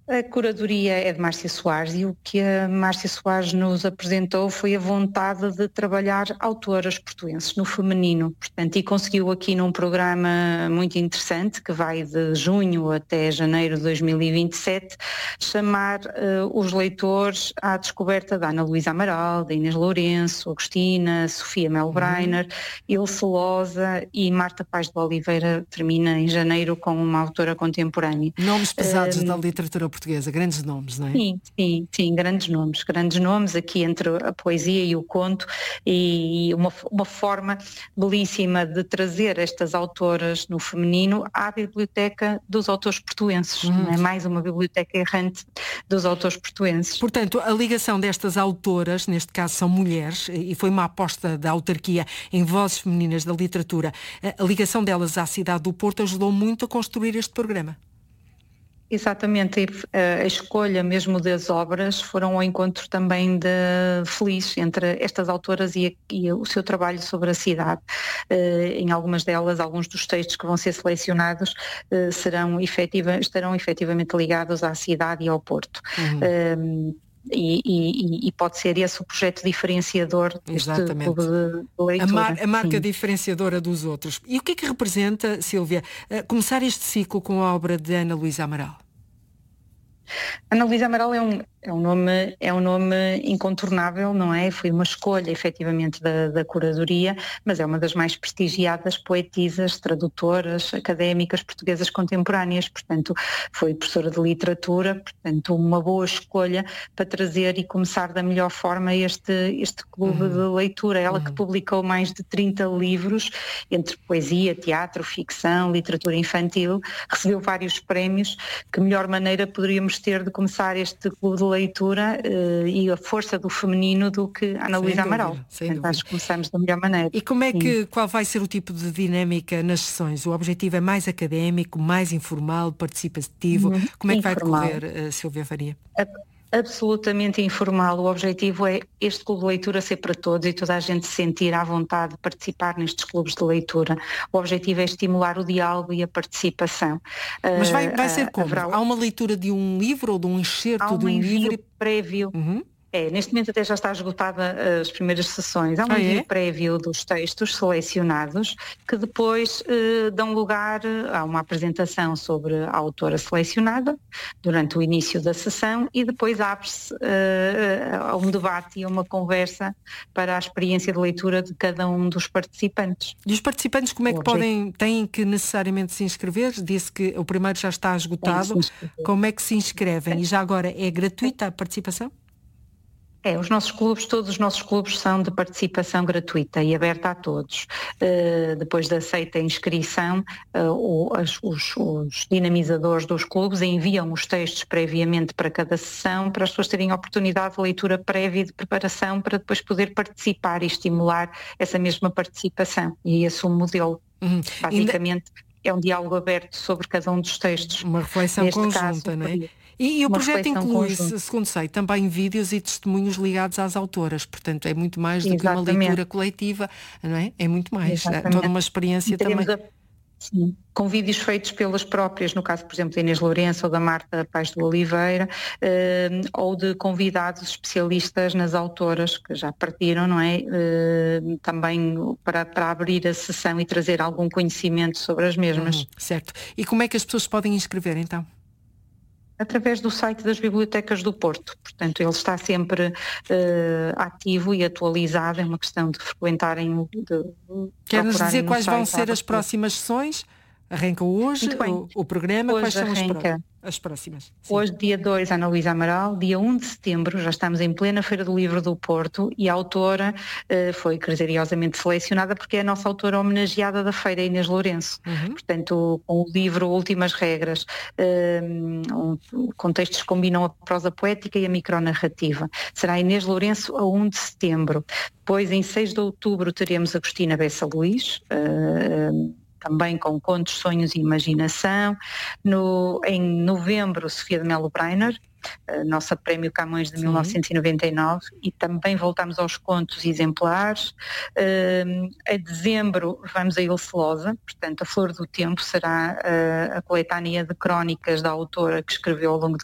A curadoria é de Márcia Soares e o que a Márcia Soares nos apresentou foi a vontade de trabalhar autoras portuenses no feminino, portanto, e conseguiu aqui num programa muito interessante que vai de junho até janeiro de 2027 chamar os leitores à descoberta da Ana Luísa Amaral, da Inês Lourenço, Agostina, Sofia Melo Breiner, Ilse Loza e Marta Paz de Oliveira termina em janeiro com uma autora contemporânea. Nomes pesados da literatura portuguesa, grandes nomes, não é? Sim, grandes nomes aqui entre a poesia e o conto e uma forma belíssima de trazer estas autoras no feminino à biblioteca dos autores portuenses, não é? Mais uma biblioteca errante dos autores portuenses. Portanto, a ligação destas autoras, neste caso são mulheres, e foi uma aposta da autarquia em vozes femininas da literatura, a ligação delas à cidade do Porto ajudou muito a construir este programa. Exatamente, a escolha mesmo das obras foram ao encontro também feliz entre estas autoras e o seu trabalho sobre a cidade. Em algumas delas, alguns dos textos que vão ser selecionados estarão efetivamente ligados à cidade e ao Porto. E pode ser esse o projeto diferenciador deste clube de leitura. A marca diferenciadora dos outros. E o que é que representa, Sílvia, começar este ciclo com a obra de Ana Luísa Amaral? Ana Luísa Amaral é um nome incontornável, não é? Foi uma escolha efetivamente da curadoria, mas é uma das mais prestigiadas poetisas, tradutoras, académicas portuguesas contemporâneas, portanto foi professora de literatura, portanto uma boa escolha para trazer e começar da melhor forma este clube de leitura. Ela que publicou mais de 30 livros, entre poesia, teatro, ficção, literatura infantil, recebeu vários prémios. Que melhor maneira poderíamos ter de começar este clube de leitura e a força do feminino do que Ana Luísa Amaral. Acho que começamos da melhor maneira. E qual vai ser o tipo de dinâmica nas sessões? O objetivo é mais académico, mais informal, participativo? Como é que vai decorrer, Sílvia Faria? Absolutamente informal. O objetivo é este clube de leitura ser para todos e toda a gente se sentir à vontade de participar nestes clubes de leitura. O objetivo é estimular o diálogo e a participação. Mas vai ser como? Há uma leitura de um livro ou de um excerto de um livro? Prévio. Neste momento até já está esgotada as primeiras sessões. Há um envio prévio dos textos selecionados que depois dão lugar a uma apresentação sobre a autora selecionada durante o início da sessão e depois abre-se a um debate e a uma conversa para a experiência de leitura de cada um dos participantes. E os participantes como é que têm que necessariamente se inscrever? Disse que o primeiro já está esgotado. Como é que se inscrevem? E já agora é gratuita a participação? Todos os nossos clubes são de participação gratuita e aberta a todos. Depois da aceita inscrição, os dinamizadores dos clubes enviam os textos previamente para cada sessão para as pessoas terem a oportunidade de leitura prévia e de preparação para depois poder participar e estimular essa mesma participação. E esse é o modelo. Basicamente é um diálogo aberto sobre cada um dos textos. Uma reflexão conjunta, não é? E o projeto inclui, segundo sei, também vídeos e testemunhos ligados às autoras, portanto é muito mais do que uma leitura coletiva, não é? É muito mais, toda uma experiência também. Sim, com vídeos feitos pelas próprias, no caso, por exemplo, da Inês Lourenço ou da Marta Paz de Oliveira, ou de convidados especialistas nas autoras que já partiram, não é? Também para abrir a sessão e trazer algum conhecimento sobre as mesmas. Certo. E como é que as pessoas podem inscrever então? Através do site das Bibliotecas do Porto. Portanto, ele está sempre ativo e atualizado, é uma questão de frequentarem. Quer-nos dizer quais vão ser as próximas sessões? Arranca hoje o programa, hoje quais são as próximas? Sim. Hoje, dia 2, Ana Luísa Amaral, dia 1 de setembro, já estamos em plena Feira do Livro do Porto e a autora foi criteriosamente selecionada porque é a nossa autora homenageada da feira, Inês Lourenço. Portanto, com o livro Últimas Regras, com textos que combinam a prosa poética e a micronarrativa. Será Inês Lourenço a 1 de setembro. Depois, em 6 de outubro, teremos Agostina Bessa Luís, também com contos, sonhos e imaginação. Em novembro, Sofia de Melo Breiner, nossa Prémio Camões de 1999, e também voltamos aos contos exemplares. Em dezembro vamos a Ilse Loza, portanto a Flor do Tempo será a coletânea de crónicas da autora que escreveu ao longo de